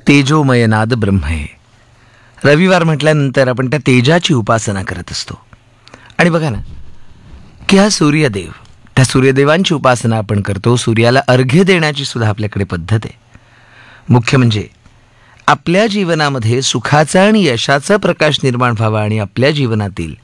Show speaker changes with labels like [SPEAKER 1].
[SPEAKER 1] तेजोमयनाद ब्रह्म आहे. रविवार म्हटल्यानंतर आपण त्या तेजाची उपासना करत असतो. आणि बघा ना की हा सूर्यदेव, त्या सूर्यदेवांची उपासना आपण करतो. सूर्याला अर्घ्य देण्याची सुद्धा आपल्याकडे पद्धत आहे. मुख्य म्हणजे आपल्या जीवनामध्ये सुखाचा आणि यशाचा प्रकाश निर्माण व्हावा आणि आपल्या जीवनातील